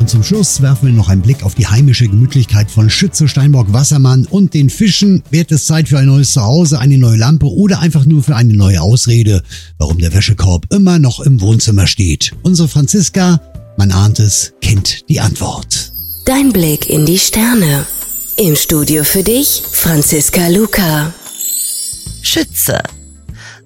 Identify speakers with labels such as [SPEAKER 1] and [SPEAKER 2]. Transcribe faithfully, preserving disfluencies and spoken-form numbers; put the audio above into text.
[SPEAKER 1] Und zum Schluss werfen wir noch einen Blick auf die heimische Gemütlichkeit von Schütze, Steinbock, Wassermann und den Fischen. Wird es Zeit für ein neues Zuhause, eine neue Lampe oder einfach nur für eine neue Ausrede, warum der Wäschekorb immer noch im Wohnzimmer steht? Unsere Franziska, man ahnt es, kennt die Antwort.
[SPEAKER 2] Dein Blick in die Sterne. Im Studio für dich, Franziska Luca.
[SPEAKER 3] Schütze.